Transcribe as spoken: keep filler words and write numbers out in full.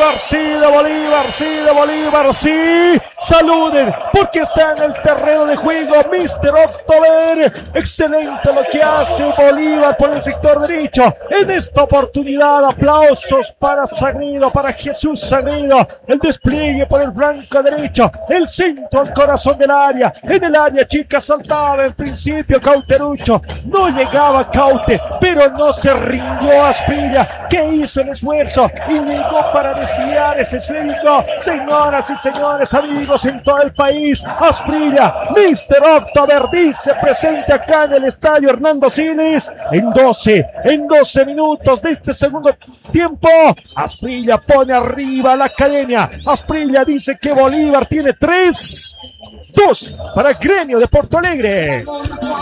Bolívar, sí de Bolívar, sí de Bolívar, sí. Saluden, porque está en el terreno de juego míster October. Excelente lo que hace Bolívar por el sector derecho. En esta oportunidad, aplausos para Sagredo, para Jesús Sagredo. El despliegue por el flanco derecho, el centro al corazón del área. En el área chica saltaba en principio Cauterucho. No llegaba Caute, pero no se rindió Asprilla, que hizo el esfuerzo y llegó para desviar ese esférico. Señoras y señores, amigos en todo el país, Asprilla, míster October dice presente acá en el estadio Hernando Siles. En doce, en doce minutos de este segundo tiempo, Asprilla pone arriba a la academia. Asprilla dice que Bolívar tiene tres, dos para Gremio de Porto Alegre.